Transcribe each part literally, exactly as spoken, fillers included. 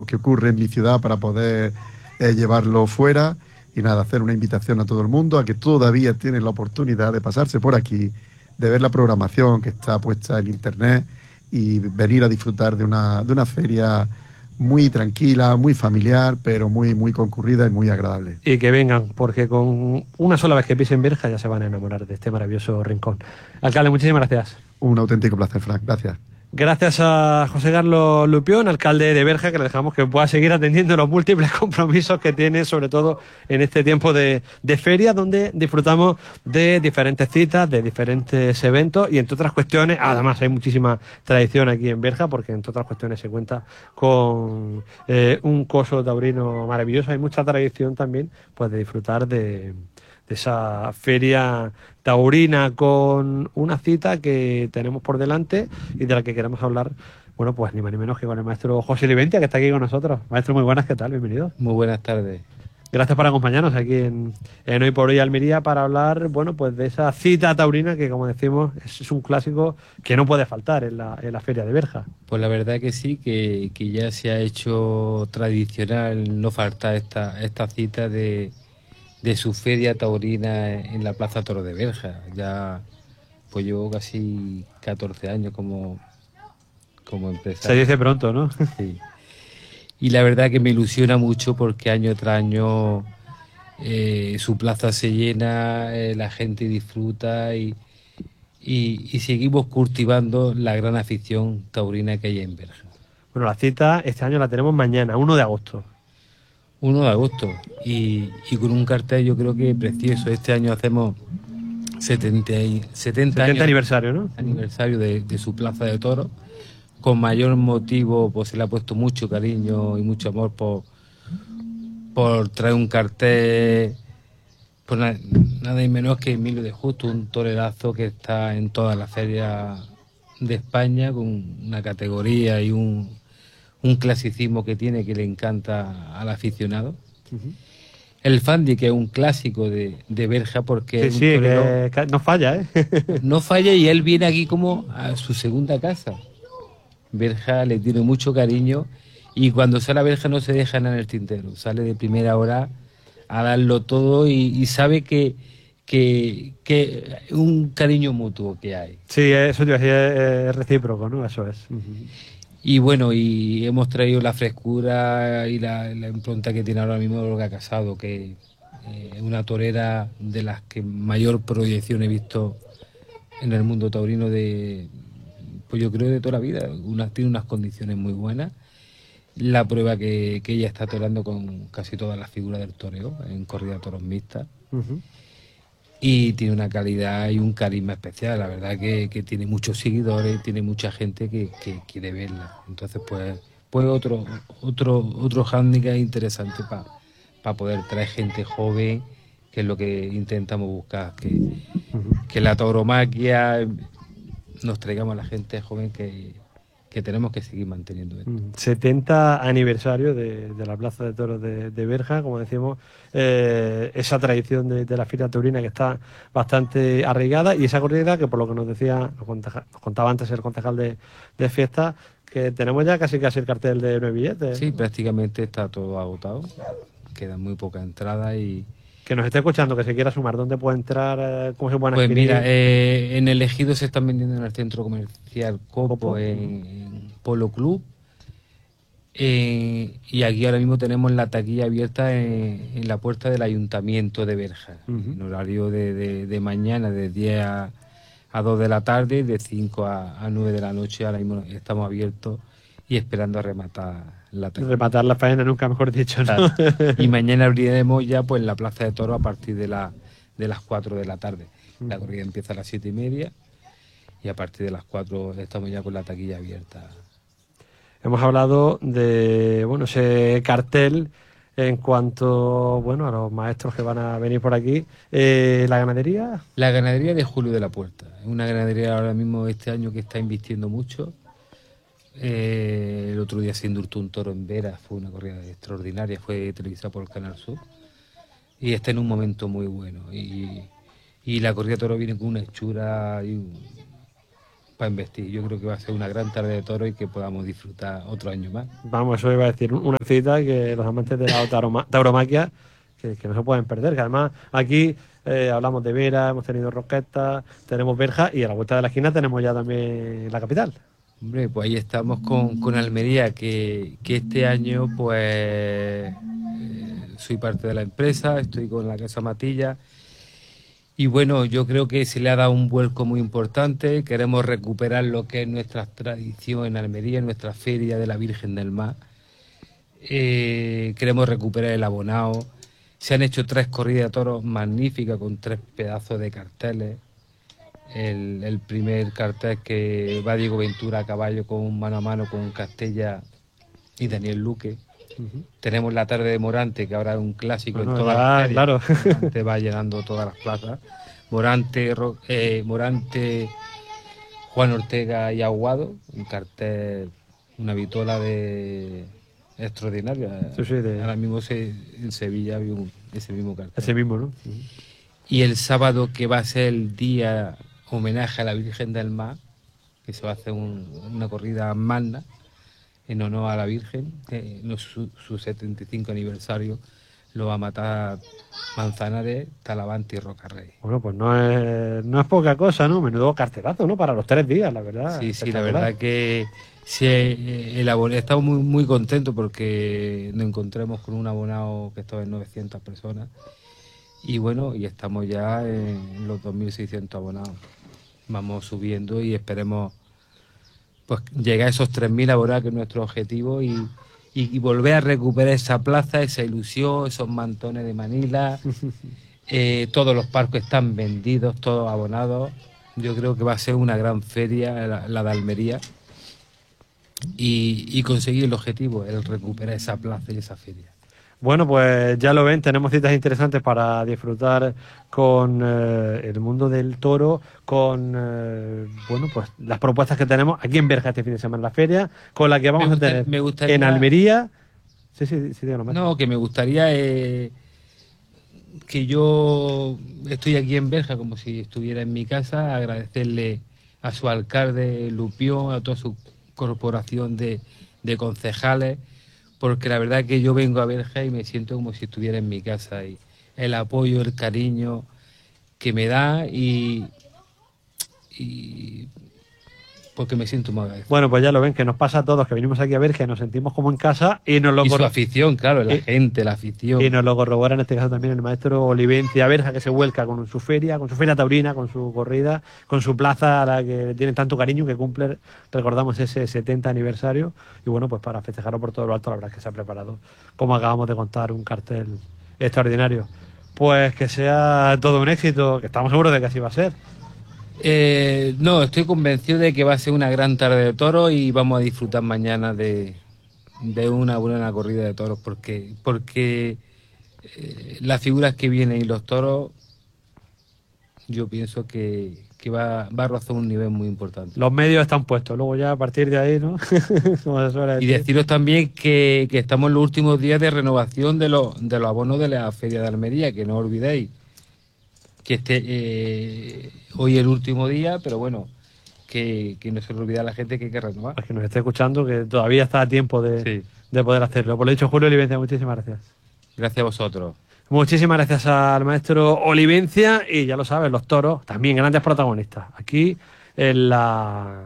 que ocurre en mi ciudad para poder eh, llevarlo fuera. Y nada, hacer una invitación a todo el mundo a que todavía tienen la oportunidad de pasarse por aquí, de ver la programación que está puesta en internet y venir a disfrutar de una, de una feria muy tranquila, muy familiar, pero muy, muy concurrida y muy agradable. Y que vengan, porque con una sola vez que pisen Berja ya se van a enamorar de este maravilloso rincón. Alcalde, muchísimas gracias. Un auténtico placer, Frank. Gracias. Gracias a José Carlos Lupión, alcalde de Berja, que le dejamos que pueda seguir atendiendo los múltiples compromisos que tiene, sobre todo en este tiempo de, de feria, donde disfrutamos de diferentes citas, de diferentes eventos y, entre otras cuestiones, además hay muchísima tradición aquí en Berja, porque entre otras cuestiones se cuenta con eh, un coso taurino maravilloso. Hay mucha tradición también pues de disfrutar de, de esa feria taurina, con una cita que tenemos por delante y de la que queremos hablar, bueno, pues ni más ni menos que con el maestro José Liventia, que está aquí con nosotros. Maestro, muy buenas, ¿qué tal? Bienvenido. Muy buenas tardes. Gracias por acompañarnos aquí en, en Hoy por Hoy Almería para hablar, bueno, pues de esa cita taurina que, como decimos, es, es un clásico que no puede faltar en la, en la feria de Berja. Pues la verdad que sí, que, que ya se ha hecho tradicional no faltar esta, esta cita de, de su feria taurina en la Plaza Toro de Berja. Ya pues llevo casi catorce años como, como empresario. Se dice pronto, ¿no? Sí. Y la verdad que me ilusiona mucho porque año tras año eh, su plaza se llena, eh, la gente disfruta y, y, y seguimos cultivando la gran afición taurina que hay en Berja. Bueno, la cita este año la tenemos mañana, uno de agosto. uno de agosto y, y con un cartel yo creo que precioso. Este año hacemos setenta, setenta años, aniversario, ¿no? aniversario de, de su plaza de toros. Con mayor motivo pues se le ha puesto mucho cariño y mucho amor por, por traer un cartel, pues nada, nada y menos que Emilio de Justo, un torerazo que está en todas las ferias de España con una categoría y un un clasicismo que tiene que le encanta al aficionado. Uh-huh. El Fandi, que es un clásico de, de Berja, porque sí, es un sí, torero, que no falla, ¿eh? no falla y él viene aquí como a su segunda casa. Berja le tiene mucho cariño y cuando sale a Berja no se deja nada en el tintero, sale de primera hora a darlo todo y, y sabe que que, que un cariño mutuo que hay. Sí, eso te iba a decir, es recíproco, ¿no? Eso es. Uh-huh. Y bueno, y hemos traído la frescura y la, la impronta que tiene ahora mismo Olga Casado, que es eh, una torera de las que mayor proyección he visto en el mundo taurino de, pues yo creo de toda la vida. Una, tiene unas condiciones muy buenas. La prueba que, que ella está torando con casi todas las figuras del toreo, en corrida de toros mixtas. Uh-huh. Y tiene una calidad y un carisma especial, la verdad que, que tiene muchos seguidores, tiene mucha gente que, que quiere verla. Entonces, pues, pues otro, otro, otro hándicap interesante para pa poder traer gente joven, que es lo que intentamos buscar, que, que la tauromaquia nos traigamos a la gente joven que, que tenemos que seguir manteniendo esto. setenta aniversario de, de la Plaza de Toros de, de Berja, como decimos, eh, esa tradición de, de la feria taurina que está bastante arraigada y esa corrida que, por lo que nos decía, nos, contaja, nos contaba antes el concejal de, de fiesta, que tenemos ya casi casi el cartel de nueve billetes. Sí, prácticamente está todo agotado, quedan muy pocas entradas y... Que nos esté escuchando, que se quiera sumar, ¿dónde puede entrar? ¿Cómo se pueden Pues adquirir? mira, eh, en el Ejido se están vendiendo en el centro comercial Copo, Copo. En, en Polo Club. Eh, y aquí ahora mismo tenemos la taquilla abierta en, en la puerta del Ayuntamiento de Berja, uh-huh. En horario de, de, de mañana, de diez a, a dos de la tarde, de cinco a, a nueve de la noche. Ahora mismo estamos abiertos y esperando a rematar la taquilla. Rematar la faena, nunca mejor dicho, ¿no? Y mañana abriremos ya pues la Plaza de Toros a partir de, la, de las cuatro de la tarde. Uh-huh. La corrida empieza a las siete y media y a partir de las cuatro estamos ya con la taquilla abierta. Hemos hablado de, bueno, ese cartel en cuanto, bueno, a los maestros que van a venir por aquí. Eh, ¿La ganadería? La ganadería de Julio de la Puerta. Es una ganadería ahora mismo este año que está invirtiendo mucho. Eh, el otro día se indultó un toro en Vera, fue una corrida extraordinaria, fue televisada por el Canal Sur. Y está en un momento muy bueno. Y, y la corrida de toro viene con una hechura y un, para investir. Yo creo que va a ser una gran tarde de toro y que podamos disfrutar otro año más. Vamos, eso iba a decir, una cita que los amantes de la tauroma- tauromaquia que, que no se pueden perder, que además aquí eh, hablamos de Vera, hemos tenido Roqueta, tenemos Berja y a la vuelta de la esquina tenemos ya también la capital. Hombre, pues ahí estamos con, con Almería, que, que este año pues eh, soy parte de la empresa, estoy con la Casa Matilla y bueno, yo creo que se le ha dado un vuelco muy importante. Queremos recuperar lo que es nuestra tradición en Almería, nuestra feria de la Virgen del Mar. Eh, queremos recuperar el abonado. Se han hecho tres corridas de toros magníficas con tres pedazos de carteles. El, el primer cartel que va Diego Ventura a caballo con un mano a mano con Castella y Daniel Luque. Uh-huh. Tenemos la tarde de Morante, que ahora es un clásico bueno, en todas las ferias. Claro. Morante va llenando todas las plazas. Morante, eh, Morante, Juan Ortega y Aguado, un cartel, una vitola de extraordinaria. Sí, sí, de... Ahora mismo se, en Sevilla había un, ese mismo cartel. Ese mismo, ¿no? Uh-huh. Y el sábado, que va a ser el día homenaje a la Virgen del Mar, que se va a hacer un, una corrida magna en honor a la Virgen, que no, su, su setenta y cinco aniversario lo va a matar Manzanares, Talavante y Rocarrey. Bueno, pues no es, no es poca cosa, ¿no? Menudo cartelazo, ¿no? Para los tres días, la verdad. Sí, sí, la verdad que sí, el abon... estamos muy, muy contentos porque nos encontramos con un abonado que estaba en novecientas personas y bueno, y estamos ya en los dos mil seiscientos abonados. Vamos subiendo y esperemos pues llegar a esos tres mil abonados, que es nuestro objetivo, y, y, y volver a recuperar esa plaza, esa ilusión, esos mantones de Manila. eh, todos los parques están vendidos, todos abonados. Yo creo que va a ser una gran feria la, la de Almería y, y conseguir el objetivo, el recuperar esa plaza y esa feria. Bueno, pues ya lo ven, tenemos citas interesantes para disfrutar con eh, el mundo del toro, con eh, bueno, pues las propuestas que tenemos aquí en Berja este fin de semana en la feria, con la que vamos gusta, a tener me gustaría, en Almería. Sí, sí, sí, díganos más. No, que me gustaría eh, que yo estoy aquí en Berja como si estuviera en mi casa, agradecerle a su alcalde Lupión, a toda su corporación de, de concejales, porque la verdad que yo vengo a Berja y me siento como si estuviera en mi casa, y el apoyo, el cariño que me da y, y porque me siento muy agradecido. Bueno, pues ya lo ven, que nos pasa a todos, que venimos aquí a Berja y nos sentimos como en casa y nos lo y corro... su afición, claro, la y, gente, la afición. Y nos lo corrobora en este caso también el maestro Olivencia Berja, que se vuelca con su feria, con su feria taurina, con su corrida, con su plaza a la que tiene tanto cariño, que cumple, recordamos, ese setenta aniversario. Y bueno, pues para festejarlo por todo lo alto, la verdad es que se ha preparado, como acabamos de contar, un cartel extraordinario. Pues que sea todo un éxito, que estamos seguros de que así va a ser. Eh, no, estoy convencido de que va a ser una gran tarde de toros y vamos a disfrutar mañana de, de una buena corrida de toros, porque, porque eh, las figuras que vienen y los toros, yo pienso que, que va, va a rozar un nivel muy importante. Los medios están puestos, luego ya a partir de ahí, ¿no? Como se suele decir. Y deciros también que, que estamos en los últimos días de renovación de, lo, de los abonos de la Feria de Almería, que no olvidéis que este eh, hoy es el último día, pero bueno, que, que no se le olvide a la gente que hay que renovar. Pues que nos esté escuchando, que todavía está a tiempo de, sí. de poder hacerlo. Por lo dicho, Julio Olivencia, muchísimas gracias. Gracias a vosotros. Muchísimas gracias al maestro Olivencia, y ya lo sabes, los toros, también grandes protagonistas, aquí en la,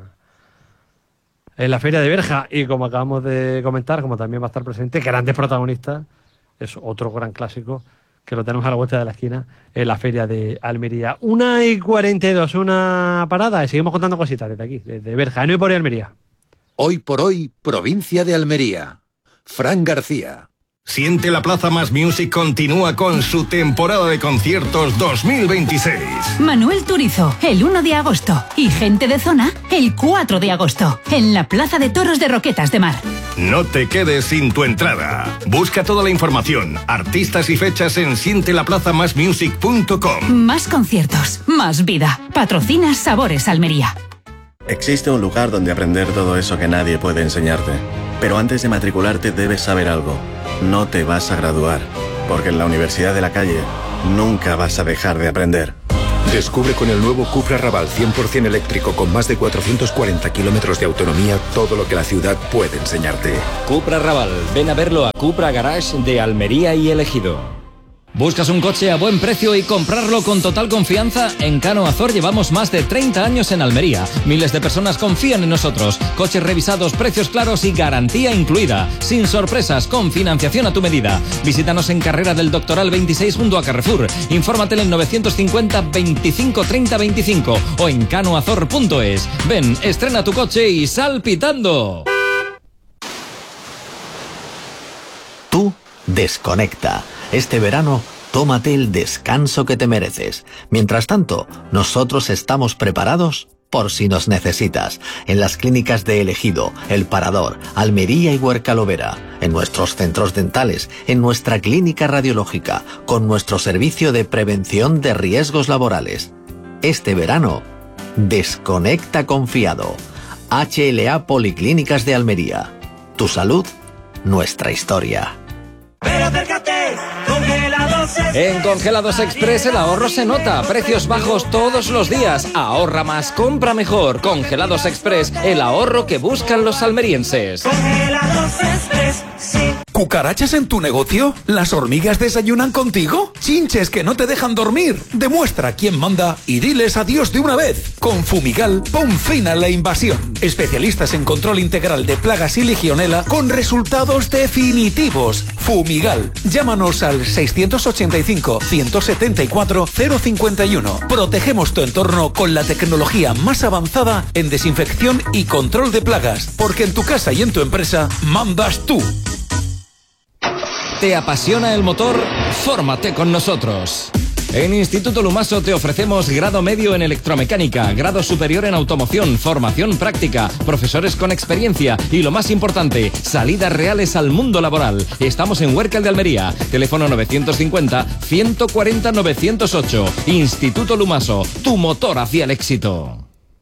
en la Feria de Berja, y como acabamos de comentar, como también va a estar presente, grandes protagonistas, es otro gran clásico, que lo tenemos a la vuelta de la esquina, en la Feria de Almería. Una y cuarenta y dos, una parada, y seguimos contando cositas desde aquí, desde Berja, en Hoy por Hoy Almería. Hoy por Hoy, provincia de Almería. Fran García. Siente la Plaza Más Music continúa con su temporada de conciertos dos mil veintiséis. Manuel Turizo, el uno de agosto. Y Gente de Zona, el cuatro de agosto. En la Plaza de Toros de Roquetas de Mar. No te quedes sin tu entrada. Busca toda la información, artistas y fechas en siente la plaza más music punto com. Más conciertos, más vida. Patrocina Sabores Almería. Existe un lugar donde aprender todo eso que nadie puede enseñarte. Pero antes de matricularte debes saber algo. No te vas a graduar, porque en la Universidad de la Calle nunca vas a dejar de aprender. Descubre con el nuevo Cupra Raval cien por ciento eléctrico con más de cuatrocientos cuarenta kilómetros de autonomía todo lo que la ciudad puede enseñarte. Cupra Raval. Ven a verlo a Cupra Garage de Almería y El Ejido. ¿Buscas un coche a buen precio y comprarlo con total confianza? En Cano Azor llevamos más de treinta años en Almería. Miles de personas confían en nosotros. Coches revisados, precios claros y garantía incluida. Sin sorpresas, con financiación a tu medida. Visítanos en Carrera del Doctoral veintiséis junto a Carrefour. Infórmate en el novecientos cincuenta veinticinco treinta veinticinco o en canoazor punto es. Ven, estrena tu coche y sal pitando. Tú desconecta. Este verano, tómate el descanso que te mereces. Mientras tanto, nosotros estamos preparados por si nos necesitas. En las clínicas de El Ejido, El Parador, Almería y Huerca-Lovera, en nuestros centros dentales, en nuestra clínica radiológica, con nuestro servicio de prevención de riesgos laborales. Este verano, desconecta confiado. H L A Policlínicas de Almería. Tu salud, nuestra historia. Pero acércate, Congelados Express. En Congelados Express el ahorro se nota. Precios bajos todos los días. Ahorra más, compra mejor. Congelados Express, el ahorro que buscan los almerienses. Congelados Express, sí. ¿Cucarachas en tu negocio? ¿Las hormigas desayunan contigo? ¿Chinches que no te dejan dormir? Demuestra quién manda y diles adiós de una vez. Con Fumigal, pon fin a la invasión. Especialistas en control integral de plagas y legionela con resultados definitivos. Fumigal. Llámanos al seiscientos ochenta y cinco, ciento setenta y cuatro, cero cincuenta y uno. Protegemos tu entorno con la tecnología más avanzada en desinfección y control de plagas. Porque en tu casa y en tu empresa mandas tú. ¿Te apasiona el motor? Fórmate con nosotros. En Instituto Lumaso te ofrecemos grado medio en electromecánica, grado superior en automoción, formación práctica, profesores con experiencia y lo más importante, salidas reales al mundo laboral. Estamos en Huércal de Almería, teléfono novecientos cincuenta, ciento cuarenta, novecientos ocho. Instituto Lumaso, tu motor hacia el éxito.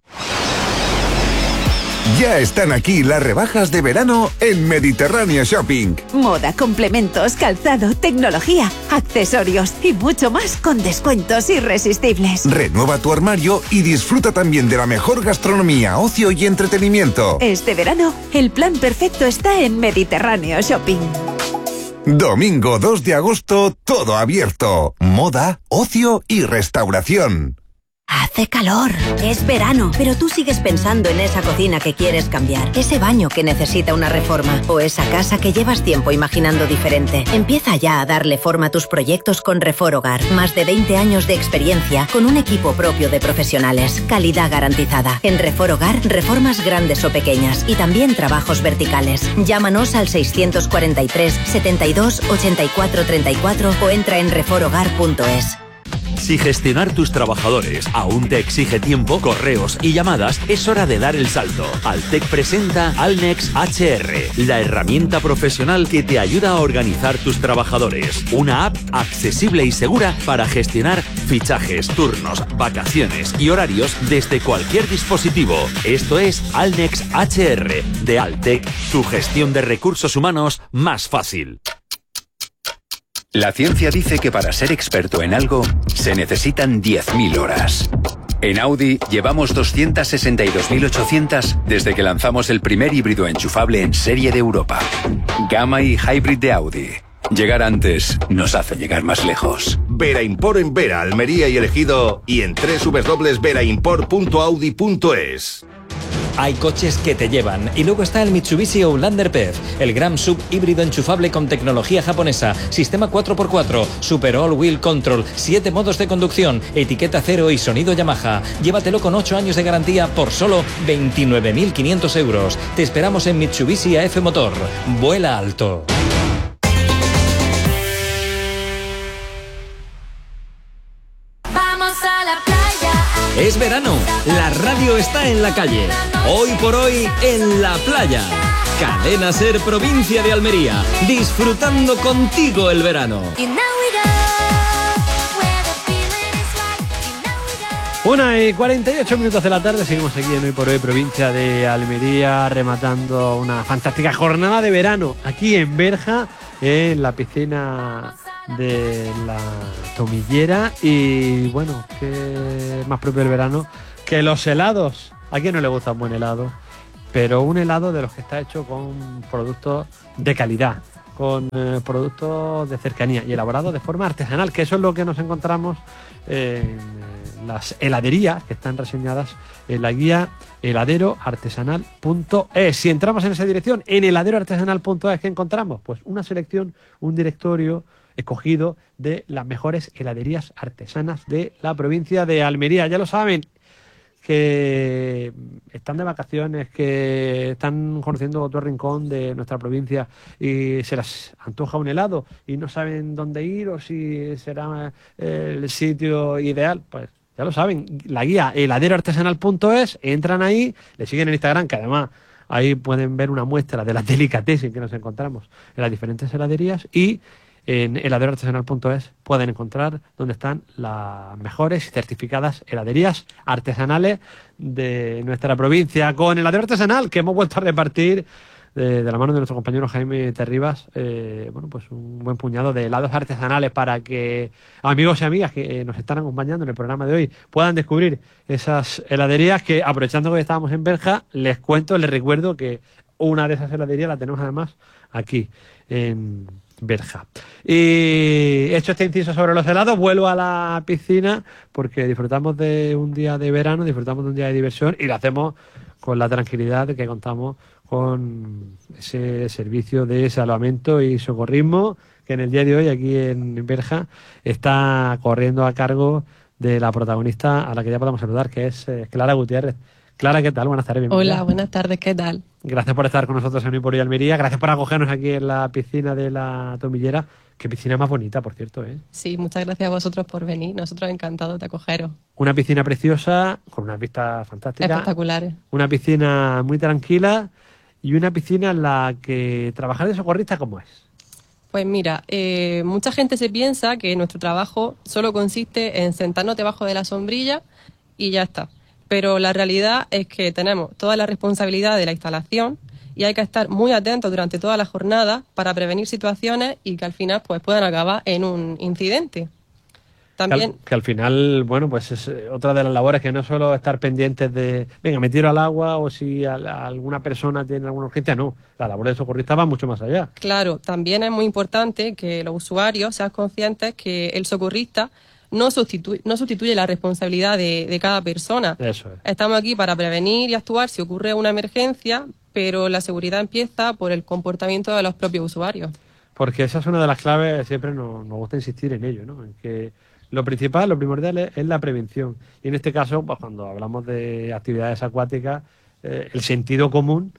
Ya están aquí las rebajas de verano en Mediterráneo Shopping. Moda, complementos, calzado, tecnología, accesorios y mucho más con descuentos irresistibles. Renueva tu armario y disfruta también de la mejor gastronomía, ocio y entretenimiento. Este verano, el plan perfecto está en Mediterráneo Shopping. Domingo dos de agosto, todo abierto. Moda, ocio y restauración. Hace calor, es verano, pero tú sigues pensando en esa cocina que quieres cambiar, ese baño que necesita una reforma o esa casa que llevas tiempo imaginando diferente. Empieza ya a darle forma a tus proyectos con Refor Hogar. Más de veinte años de experiencia con un equipo propio de profesionales. Calidad garantizada. En Refor Hogar, reformas grandes o pequeñas y también trabajos verticales. Llámanos al seiscientos cuarenta y tres, setenta y dos, ochenta y cuatro treinta y cuatro o entra en refor hogar punto es. Si gestionar tus trabajadores aún te exige tiempo, correos y llamadas, es hora de dar el salto. Altec presenta Alnex H R, la herramienta profesional que te ayuda a organizar tus trabajadores. Una app accesible y segura para gestionar fichajes, turnos, vacaciones y horarios desde cualquier dispositivo. Esto es Alnex H R de Altec, tu gestión de recursos humanos más fácil. La ciencia dice que para ser experto en algo se necesitan diez mil horas. En Audi llevamos doscientas sesenta y dos mil ochocientas desde que lanzamos el primer híbrido enchufable en serie de Europa. Gamma y Hybrid de Audi. Llegar antes nos hace llegar más lejos. Vera Import en Vera, Almería y El Ejido y en doble u doble u doble u punto vera import punto audi punto es. Hay coches que te llevan. Y luego está el Mitsubishi Outlander P E V, el Gran Sub híbrido enchufable con tecnología japonesa, sistema cuatro por cuatro, Super All Wheel Control, siete modos de conducción, etiqueta cero y sonido Yamaha. Llévatelo con ocho años de garantía por solo veintinueve mil quinientos euros. Te esperamos en Mitsubishi A F Motor. Vuela alto. Es verano, la radio está en la calle. Hoy por hoy, en la playa. Cadena Ser, provincia de Almería. Disfrutando contigo el verano. Una y cuarenta y ocho minutos de la tarde, seguimos aquí en Hoy por Hoy, provincia de Almería, rematando una fantástica jornada de verano aquí en Berja, en la piscina de la Tomillera. Y bueno, qué más propio del verano que los helados. ¿A quién no le gusta un buen helado? Pero un helado de los que está hecho con productos de calidad, con eh, productos de cercanía y elaborados de forma artesanal, que eso es lo que nos encontramos en eh, las heladerías que están reseñadas en la guía heladero artesanal punto es. Si entramos en esa dirección, en heladero artesanal punto es, ¿qué encontramos? Pues una selección, un directorio escogido de las mejores heladerías artesanas de la provincia de Almería. Ya lo saben, que están de vacaciones, que están conociendo otro rincón de nuestra provincia y se les antoja un helado y no saben dónde ir o si será el sitio ideal, pues ya lo saben, la guía heladero artesanal punto es, entran ahí, le siguen en Instagram, que además ahí pueden ver una muestra de las delicatessen que nos encontramos en las diferentes heladerías, y en heladero artesanal punto es pueden encontrar dónde están las mejores y certificadas heladerías artesanales de nuestra provincia. Con heladero artesanal, que hemos vuelto a repartir de, de la mano de nuestro compañero Jaime Terribas, eh, bueno, pues un buen puñado de helados artesanales para que amigos y amigas que eh, nos están acompañando en el programa de hoy puedan descubrir esas heladerías, que aprovechando que estábamos en Berja, les cuento, les recuerdo que una de esas heladerías la tenemos además aquí en Berja. Y hecho este inciso sobre los helados, vuelvo a la piscina porque disfrutamos de un día de verano, disfrutamos de un día de diversión y lo hacemos con la tranquilidad de que contamos con ese servicio de salvamento y socorrismo que en el día de hoy aquí en Berja está corriendo a cargo de la protagonista a la que ya podemos saludar, que es eh, Clara Gutiérrez. Clara, ¿qué tal? Buenas tardes, bienvenida. Hola, buenas tardes, ¿qué tal? Gracias por estar con nosotros en Hoy por Hoy Almería, gracias por acogernos aquí en la piscina de la Tomillera. Qué piscina más bonita, por cierto, ¿eh? Sí, muchas gracias a vosotros por venir, nosotros encantados de acogeros. Una piscina preciosa, con unas vistas fantásticas. Espectaculares. Una piscina muy tranquila y una piscina en la que trabajar de socorrista, ¿cómo es? Pues mira, eh, mucha gente se piensa que nuestro trabajo solo consiste en sentarnos debajo de la sombrilla y ya está. Pero la realidad es que tenemos toda la responsabilidad de la instalación y hay que estar muy atentos durante toda la jornada para prevenir situaciones y que al final pues puedan acabar en un incidente. También... Que, al, que al final, bueno, pues es otra de las labores, que no solo estar pendientes de, venga, me tiro al agua o si a, a alguna persona tiene alguna urgencia, no. La labor de socorrista va mucho más allá. Claro, también es muy importante que los usuarios sean conscientes que el socorrista no sustituye, no sustituye la responsabilidad de, de cada persona. Eso es. Estamos aquí para prevenir y actuar si ocurre una emergencia, pero la seguridad empieza por el comportamiento de los propios usuarios. Porque esa es una de las claves, siempre nos, nos gusta insistir en ello, ¿no? En que lo principal, lo primordial es, es la prevención. Y en este caso, pues cuando hablamos de actividades acuáticas, eh, el sentido común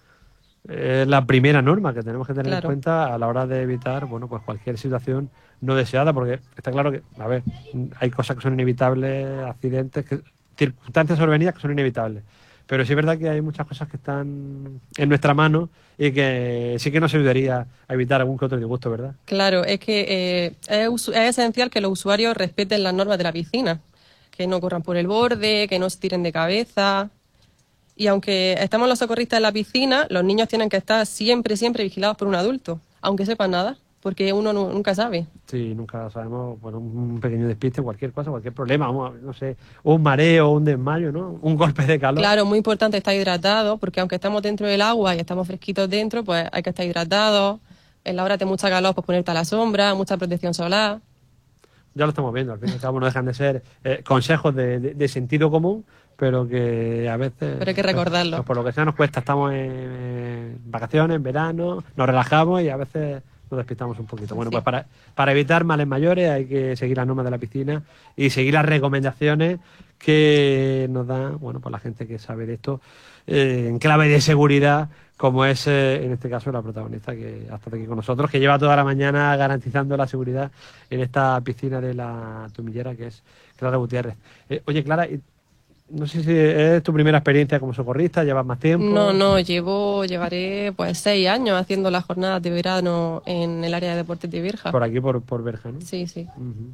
es la primera norma que tenemos que tener Claro. en cuenta a la hora de evitar, bueno, pues cualquier situación no deseada, porque está claro que, a ver, hay cosas que son inevitables, accidentes, que, circunstancias sobrevenidas que son inevitables. Pero sí es verdad que hay muchas cosas que están en nuestra mano y que sí que nos ayudaría a evitar algún que otro disgusto, ¿verdad? Claro, es que eh, es, us- es esencial que los usuarios respeten las normas de la piscina, que no corran por el borde, que no se tiren de cabeza. Y aunque estamos los socorristas en la piscina, los niños tienen que estar siempre, siempre vigilados por un adulto, aunque sepan nada, porque uno nu- nunca sabe. Sí, nunca sabemos, bueno, un pequeño despiste, cualquier cosa, cualquier problema, vamos a- no sé, un mareo, un desmayo, ¿no? Un golpe de calor. Claro, muy importante estar hidratado, porque aunque estamos dentro del agua y estamos fresquitos dentro, pues hay que estar hidratados. En la hora de mucha calor, pues ponerte a la sombra, mucha protección solar. Ya lo estamos viendo, al fin y al cabo no dejan de ser eh, consejos de, de- de sentido común, pero que a veces... Pero hay que recordarlo. Pues, por lo que sea nos cuesta, estamos en vacaciones, en verano, nos relajamos y a veces nos despistamos un poquito. Bueno, Sí. pues para, para evitar males mayores hay que seguir las normas de la piscina y seguir las recomendaciones que nos da, bueno, pues la gente que sabe de esto eh, en clave de seguridad, como es eh, en este caso la protagonista que ha estado aquí con nosotros, que lleva toda la mañana garantizando la seguridad en esta piscina de la Tomillera, que es Clara Gutiérrez. Eh, oye, Clara, y- no sé si es tu primera experiencia como socorrista, llevas más tiempo. No, no, llevo, llevaré pues seis años haciendo las jornadas de verano en el área de deportes de Berja. Por aquí, por, por Berja, ¿no? Sí, sí. Ujú.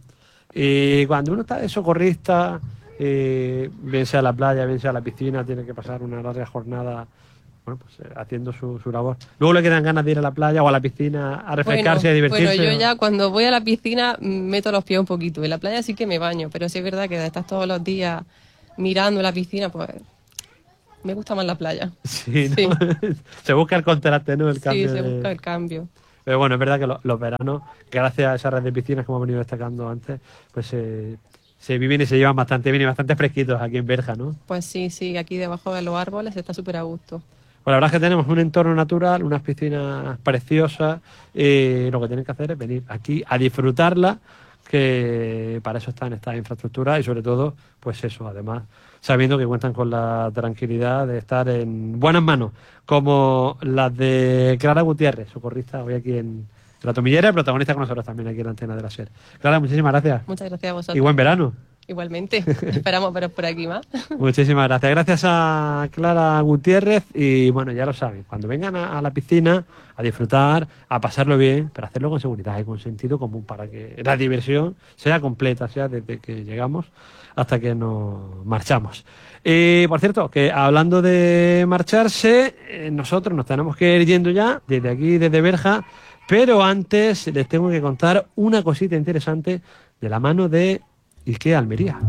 Y cuando uno está de socorrista, eh, bien sea a la playa, bien sea a la piscina, tiene que pasar una larga jornada bueno, pues eh, haciendo su, su labor. Luego le quedan ganas de ir a la playa o a la piscina a refrescarse, bueno, a divertirse. Bueno, yo ¿o? ya cuando voy a la piscina meto los pies un poquito. En la playa sí que me baño, pero sí es verdad que de estar todos los días mirando la piscina, pues me gusta más la playa. Sí, ¿no? Sí. Se busca el contraste, ¿no? El cambio sí, se de... busca el cambio. Pero bueno, es verdad que los, los veranos, gracias a esa red de piscinas que hemos venido destacando antes, pues eh, se viven y se llevan bastante bien y bastante fresquitos aquí en Berja, ¿no? Pues sí, sí, aquí debajo de los árboles está súper a gusto. Pues la verdad es que tenemos un entorno natural, unas piscinas preciosas, y lo que tienen que hacer es venir aquí a disfrutarla, que para eso están estas infraestructuras y sobre todo, pues eso, además, sabiendo que cuentan con la tranquilidad de estar en buenas manos, como las de Clara Gutiérrez, socorrista hoy aquí en La Tomillera, y protagonista con nosotros también aquí en la antena de la SER. Clara, muchísimas gracias. Muchas gracias a vosotros. Y buen verano. Igualmente, esperamos veros por aquí más. Muchísimas gracias. Gracias a Clara Gutiérrez y bueno, ya lo saben, cuando vengan a, a la piscina a disfrutar, a pasarlo bien, pero hacerlo con seguridad y con sentido común para que la diversión sea completa, sea desde que llegamos hasta que nos marchamos. Y por cierto, que hablando de marcharse, eh, nosotros nos tenemos que ir yendo ya desde aquí, desde Berja, pero antes les tengo que contar una cosita interesante de la mano de IKEA Almería.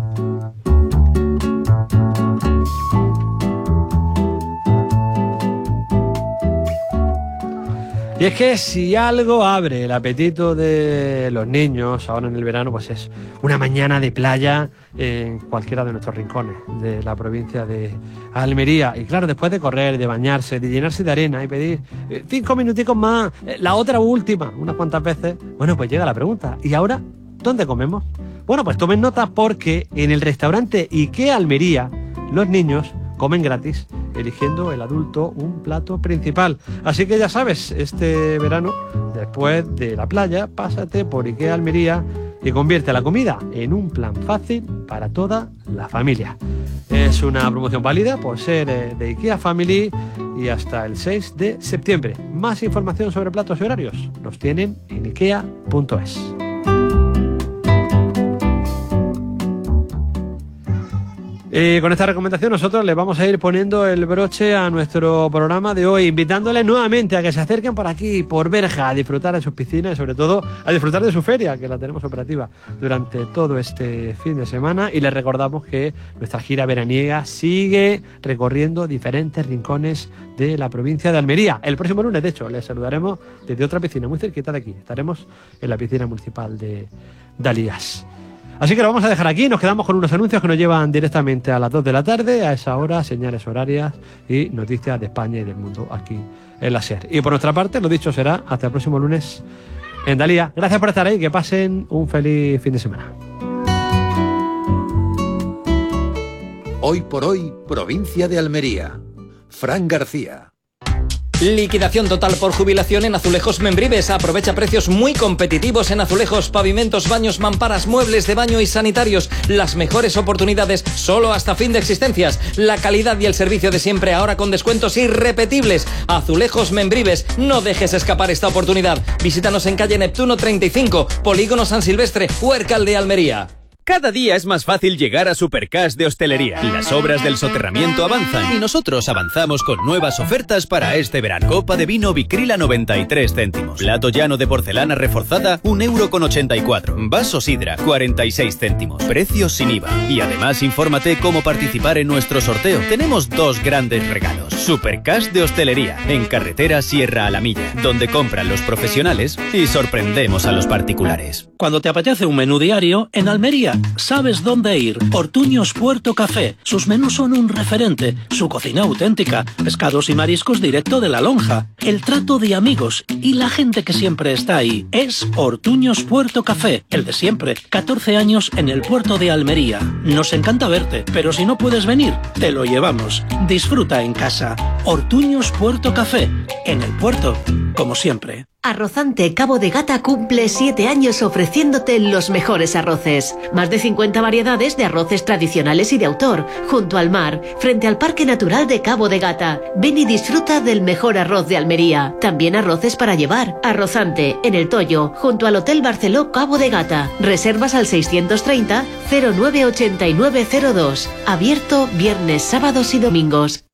Y es que si algo abre el apetito de los niños ahora en el verano, pues es una mañana de playa en cualquiera de nuestros rincones de la provincia de Almería. Y claro, después de correr, de bañarse, de llenarse de arena y pedir eh, cinco minuticos más, eh, la otra última, unas cuantas veces, bueno, pues llega la pregunta. ¿Y ahora dónde comemos? Bueno, pues tomen nota porque en el restaurante IKEA Almería los niños comen gratis, eligiendo el adulto un plato principal. Así que ya sabes, este verano, después de la playa, pásate por IKEA Almería y convierte la comida en un plan fácil para toda la familia. Es una promoción válida por ser de IKEA Family y hasta el seis de septiembre. Más información sobre platos y horarios los tienen en ikea punto es. Y con esta recomendación nosotros les vamos a ir poniendo el broche a nuestro programa de hoy, invitándoles nuevamente a que se acerquen por aquí, por Berja, a disfrutar de sus piscinas y sobre todo a disfrutar de su feria, que la tenemos operativa durante todo este fin de semana. Y les recordamos que nuestra gira veraniega sigue recorriendo diferentes rincones de la provincia de Almería. El próximo lunes, de hecho, les saludaremos desde otra piscina muy cerquita de aquí. Estaremos en la piscina municipal de Dalías. Así que lo vamos a dejar aquí, nos quedamos con unos anuncios que nos llevan directamente a las dos de la tarde, a esa hora, señales horarias y noticias de España y del mundo aquí en la SER. Y por nuestra parte, lo dicho será hasta el próximo lunes en Dalía. Gracias por estar ahí, que pasen un feliz fin de semana. Hoy por hoy, provincia de Almería. Fran García. Liquidación total por jubilación en Azulejos Membrives. Aprovecha precios muy competitivos en azulejos, pavimentos, baños, mamparas, muebles de baño y sanitarios. Las mejores oportunidades solo hasta fin de existencias. La calidad y el servicio de siempre ahora con descuentos irrepetibles. Azulejos Membrives. No dejes escapar esta oportunidad. Visítanos en calle Neptuno treinta y cinco, Polígono San Silvestre, Huércal de Almería. Cada día es más fácil llegar a Supercash de Hostelería. Las obras del soterramiento avanzan y nosotros avanzamos con nuevas ofertas para este verano. Copa de vino Vicrila noventa y tres céntimos. Plato llano de porcelana reforzada un euro con ochenta y cuatro. Vaso sidra cuarenta y seis céntimos. Precios sin I V A. Y además infórmate cómo participar en nuestro sorteo. Tenemos dos grandes regalos. Supercash de Hostelería en carretera Sierra a la Milla, donde compran los profesionales y sorprendemos a los particulares. Cuando te apetece un menú diario, en Almería sabes dónde ir. Ortuños Puerto Café. Sus menús son un referente. Su cocina auténtica. Pescados y mariscos directo de la lonja. El trato de amigos y la gente que siempre está ahí. Es Ortuños Puerto Café. El de siempre. catorce años en el puerto de Almería. Nos encanta verte, pero si no puedes venir, te lo llevamos. Disfruta en casa. Ortuños Puerto Café. En el puerto, como siempre. Arrozante Cabo de Gata cumple siete años ofreciéndote los mejores arroces. Más de cincuenta variedades de arroces tradicionales y de autor, junto al mar, frente al Parque Natural de Cabo de Gata. Ven y disfruta del mejor arroz de Almería. También arroces para llevar. Arrozante, en El Toyo, junto al Hotel Barceló Cabo de Gata. Reservas al seiscientos treinta, cero nueve ochenta y nueve cero dos. Abierto viernes, sábados y domingos.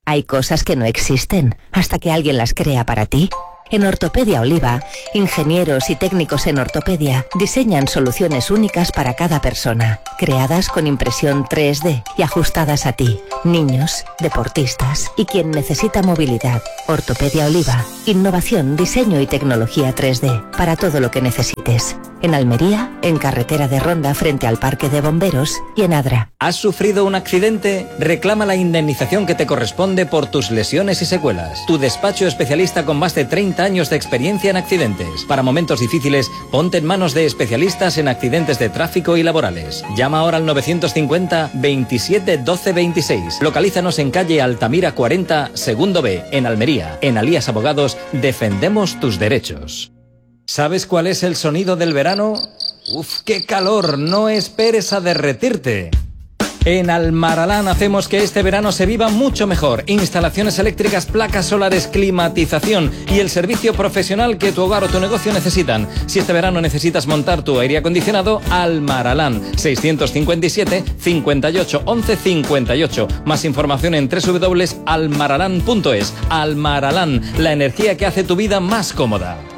Hay cosas que no existen hasta que alguien las crea para ti. En Ortopedia Oliva, ingenieros y técnicos en ortopedia diseñan soluciones únicas para cada persona, creadas con impresión tres D y ajustadas a ti, niños, deportistas y quien necesita movilidad. Ortopedia Oliva, innovación, diseño y tecnología tres D para todo lo que necesites. En Almería, en Carretera de Ronda frente al Parque de Bomberos y en Adra. ¿Has sufrido un accidente? Reclama la indemnización que te corresponde por tus lesiones y secuelas. Tu despacho especialista con más de treinta años de experiencia en accidentes. Para momentos difíciles, ponte en manos de especialistas en accidentes de tráfico y laborales. Llama ahora al novecientos cincuenta veintisiete doce veintiséis. Localízanos en calle Altamira cuarenta, segundo B, en Almería. En Alías Abogados defendemos tus derechos. ¿Sabes cuál es el sonido del verano? ¡Uf, qué calor! No esperes a derretirte. En Almaralán hacemos que este verano se viva mucho mejor. Instalaciones eléctricas, placas solares, climatización y el servicio profesional que tu hogar o tu negocio necesitan. Si este verano necesitas montar tu aire acondicionado, Almaralán. seiscientos cincuenta y siete, cincuenta y ocho, once, cincuenta y ocho. Más información en doble u doble u doble u punto almaralán punto es. Almaralán, la energía que hace tu vida más cómoda.